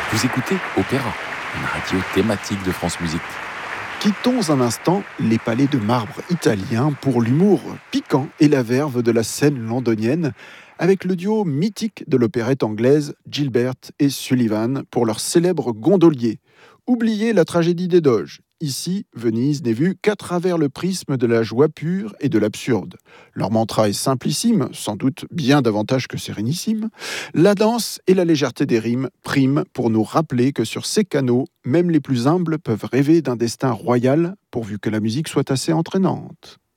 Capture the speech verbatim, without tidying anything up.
Vous écoutez Opéra, une radio thématique de France Musique. Quittons un instant les palais de marbre italiens pour l'humour piquant et la verve de la scène londonienne, avec le duo mythique de l'opérette anglaise Gilbert et Sullivan pour leur célèbre gondolier. Oubliez la tragédie des Doges. Ici, Venise n'est vue qu'à travers le prisme de la joie pure et de l'absurde. Leur mantra est simplissime, sans doute bien davantage que sérénissime. La danse et la légèreté des rimes priment pour nous rappeler que sur ces canaux, même les plus humbles peuvent rêver d'un destin royal, pourvu que la musique soit assez entraînante.